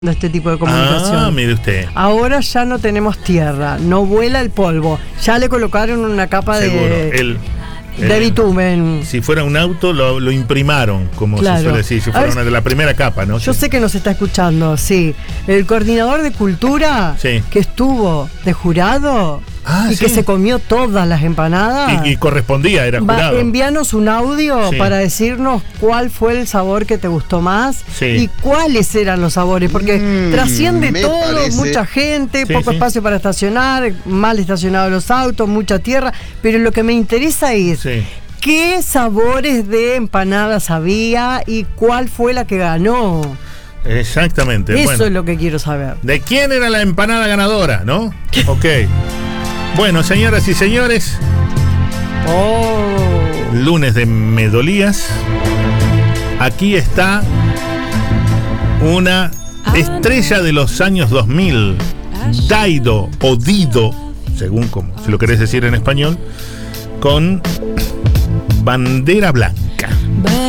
este tipo de comunicación. Ah, mire usted. Ahora ya no tenemos tierra, no vuela el polvo, ya le colocaron una capa de bitumen. Si fuera un auto, lo imprimaron, como Claro. se suele decir, si fuera una de la primera capa, ¿no? Yo sé que nos está escuchando, sí. El coordinador de cultura Sí. que estuvo de jurado y sí. que se comió todas las empanadas. Y correspondía, era jurado. Envíanos un audio Sí. para decirnos cuál fue el sabor que te gustó más Sí. y cuáles eran los sabores, porque trasciende me todo, parece. mucha gente, Sí, poco sí. espacio para estacionar, mal estacionados los autos, mucha tierra, pero lo que me interesa es Sí. qué sabores de empanadas había y cuál fue la que ganó. Exactamente. Eso Bueno, es lo que quiero saber. ¿de quién era la empanada ganadora, no? Ok. Bueno, señoras y señores, Oh. lunes de Medolías. Aquí está una estrella de los años 2000, Daido o Dido, según como si lo querés decir en español, con Bandera Blanca.